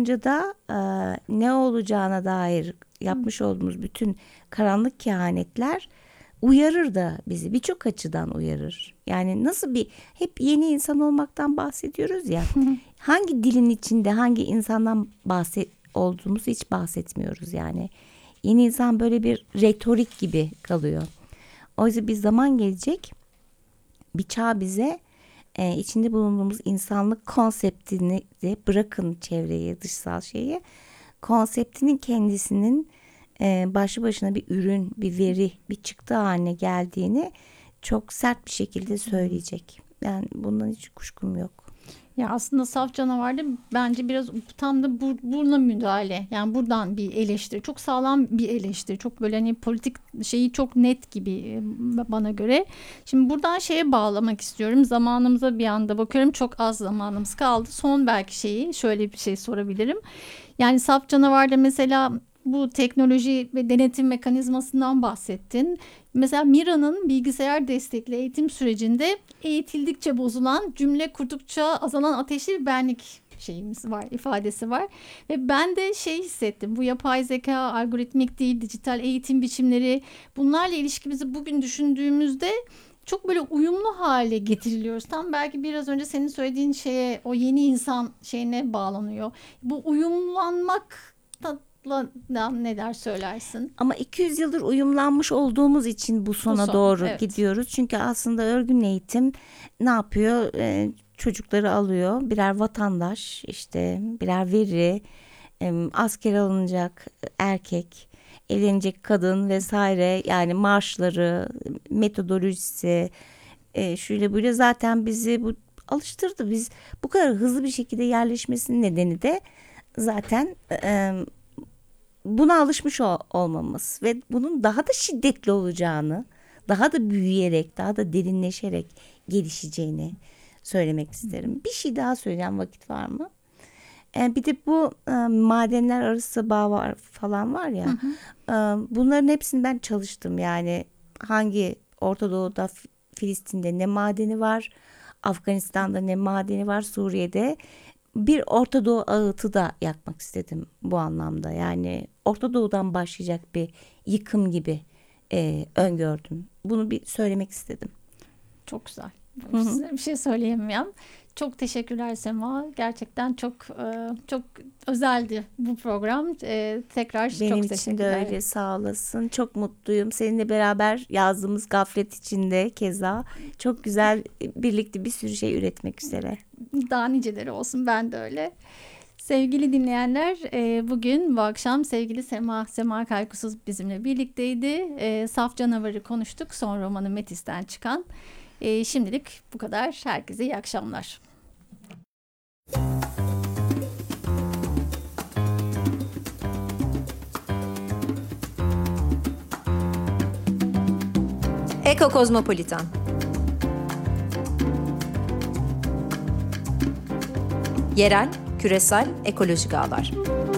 olunca da ne olacağına dair yapmış olduğumuz bütün karanlık kehanetler uyarır da bizi, birçok açıdan uyarır. Yani nasıl hep yeni insan olmaktan bahsediyoruz ya. Hangi dilin içinde hangi insandan olduğumuzu hiç bahsetmiyoruz yani. Yeni insan böyle bir retorik gibi kalıyor. Oysa bir zaman gelecek, bir çağ bize içinde bulunduğumuz insanlık konseptini de, bırakın çevreyi, dışsal şeyi, konseptinin kendisinin başlı başına bir ürün, bir veri, bir çıktı haline geldiğini çok sert bir şekilde söyleyecek. Yani bundan hiç kuşkum yok. Ya aslında Saf Canavar'da bence biraz tam da buna müdahale. Yani buradan bir eleştiri. Çok sağlam bir eleştiri. Çok böyle hani politik şeyi çok net gibi bana göre. Şimdi buradan şeye bağlamak istiyorum. Zamanımıza bir anda bakıyorum. Çok az zamanımız kaldı. Son belki şöyle bir şey sorabilirim. Yani Saf Canavar'da mesela bu teknoloji ve denetim mekanizmasından bahsettin. Mesela Mira'nın bilgisayar destekli eğitim sürecinde eğitildikçe bozulan, cümle kurdukça azalan ateşli bir benlik şeyimiz var, ifadesi var. Ve ben de hissettim. Bu yapay zeka, algoritmik değil, dijital eğitim biçimleri, bunlarla ilişkimizi bugün düşündüğümüzde çok böyle uyumlu hale getiriliyoruz. Tam belki biraz önce senin söylediğin şeye, o yeni insan şeyine bağlanıyor. Bu uyumlanmak neler söylersin? Ama 200 yıldır uyumlanmış olduğumuz için bu sona doğru gidiyoruz. Çünkü aslında örgün eğitim ne yapıyor? Çocukları alıyor, birer vatandaş, işte birer veri, asker alınacak erkek, evlenecek kadın vesaire, yani marşları, metodolojisi, şöyle böyle zaten bizi bu alıştırdı. Biz bu kadar hızlı bir şekilde yerleşmesinin nedeni de zaten buna alışmış olmamız ve bunun daha da şiddetli olacağını, daha da büyüyerek, daha da derinleşerek gelişeceğini söylemek isterim. Bir şey daha söyleyeceğim, vakit var mı? Bir de bu madenler arası bağ falan var ya. Bunların hepsini ben çalıştım. Yani hangi Orta Doğu'da, Filistin'de ne madeni var, Afganistan'da ne madeni var, Suriye'de. Bir Orta Doğu ağıtı da yakmak istedim bu anlamda. Yani Orta Doğu'dan başlayacak bir yıkım gibi öngördüm. Bunu bir söylemek istedim. Çok güzel. Size bir şey söyleyemeyeceğim. Çok teşekkürler Sema. Gerçekten çok özeldi bu program. Tekrar çok teşekkürler. Benim için de öyle, sağ olasın. Çok mutluyum. Seninle beraber yazdığımız Gaflet içinde keza çok güzel birlikte bir sürü şey üretmek üzere. Daha niceleri olsun, ben de öyle. Sevgili dinleyenler, bugün bu akşam sevgili Sema Kaykusuz bizimle birlikteydi. Saf Canavar'ı konuştuk. Son romanı Metis'ten çıkan. Şimdilik bu kadar. Herkese iyi akşamlar. Eko Kozmopolitan. Yerel, küresel, ekolojik ağlar.